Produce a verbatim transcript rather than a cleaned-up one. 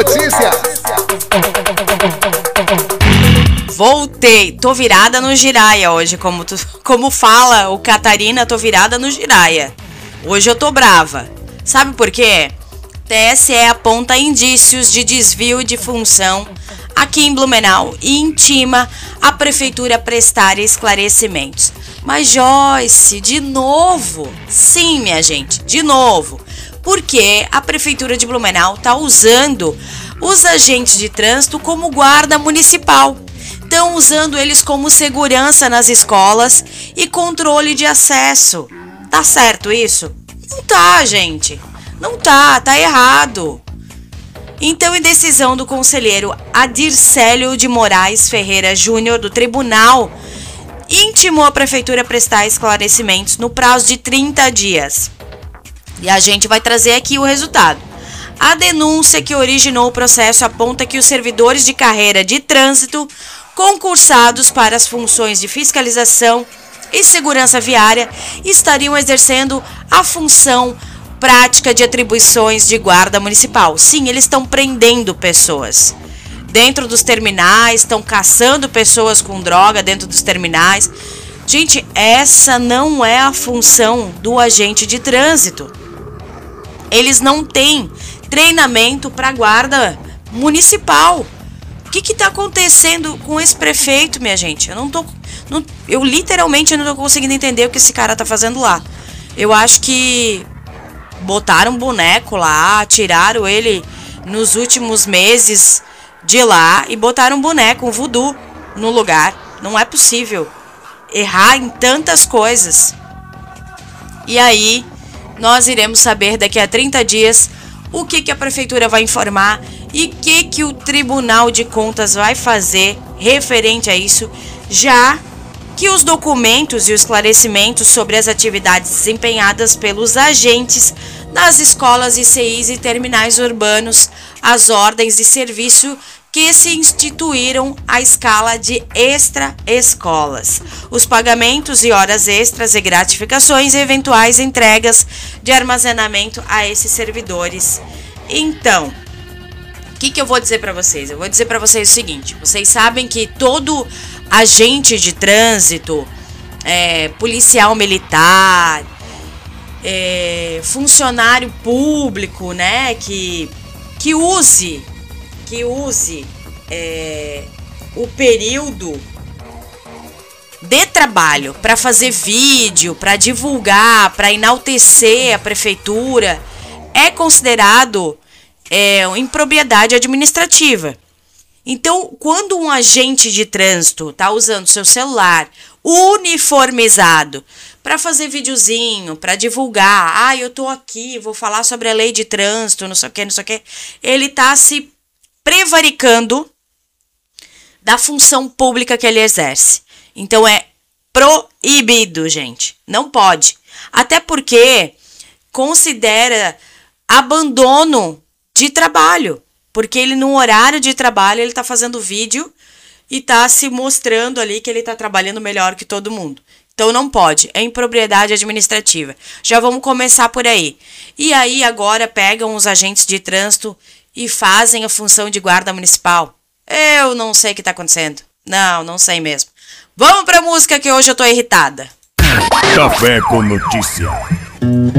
Notícias. Voltei, tô virada no giraia hoje, como, tu, como fala o Catarina, tô virada no giraia. Hoje eu tô brava. Sabe por quê? T S E aponta indícios de desvio de função aqui em Blumenau e intima a prefeitura a prestar esclarecimentos. Mas Joyce, de novo? Sim, minha gente, de novo. Porque a prefeitura de Blumenau tá usando os agentes de trânsito como guarda municipal. Estão usando eles como segurança nas escolas e controle de acesso. Tá certo isso? Não tá, gente. Não tá, tá errado. Então, em decisão do conselheiro Adircélio de Moraes Ferreira Júnior, do tribunal, intimou a prefeitura a prestar esclarecimentos no prazo de trinta dias. E a gente vai trazer aqui o resultado. A denúncia que originou o processo aponta que os servidores de carreira de trânsito concursados para as funções de fiscalização e segurança viária estariam exercendo a função prática de atribuições de guarda municipal. Sim, eles estão prendendo pessoas dentro dos terminais, estão caçando pessoas com droga dentro dos terminais. Gente, essa não é a função do agente de trânsito. Eles não têm treinamento para guarda municipal. O que está acontecendo com esse prefeito, minha gente? Eu não tô, não, eu literalmente não tô conseguindo entender o que esse cara tá fazendo lá. Eu acho que botaram um boneco lá, tiraram ele nos últimos meses de lá e botaram um boneco, um voodoo no lugar. Não é possível errar em tantas coisas. E aí, nós iremos saber daqui a trinta dias o que, que a prefeitura vai informar e o que, que o Tribunal de Contas vai fazer referente a isso, já que os documentos e os esclarecimentos sobre as atividades desempenhadas pelos agentes nas escolas, I C Is e terminais urbanos, as ordens de serviço que se instituíram à escala de extra-escolas, os pagamentos e horas extras e gratificações e eventuais entregas de armazenamento a esses servidores. Então, o que, que eu vou dizer para vocês? Eu vou dizer para vocês o seguinte: vocês sabem que todo agente de trânsito, é, policial militar, é, funcionário público, né, que, que use, que use é, o período de trabalho para fazer vídeo, para divulgar, para enaltecer a prefeitura, é considerado é, impropriedade administrativa. Então, quando um agente de trânsito está usando seu celular uniformizado para fazer videozinho, para divulgar, ah, eu tô aqui, vou falar sobre a lei de trânsito, não sei o que, não sei o que, ele está se prevaricando da função pública que ele exerce. Então, é proibido, gente. Não pode. Até porque considera abandono de trabalho. Porque ele, no horário de trabalho, ele tá fazendo vídeo e tá se mostrando ali que ele tá trabalhando melhor que todo mundo. Então não pode, é impropriedade administrativa. Já vamos começar por aí. E aí agora pegam os agentes de trânsito e fazem a função de guarda municipal. Eu não sei o que tá acontecendo. Não, não sei mesmo. Vamos pra música que hoje eu tô irritada. Café com notícia.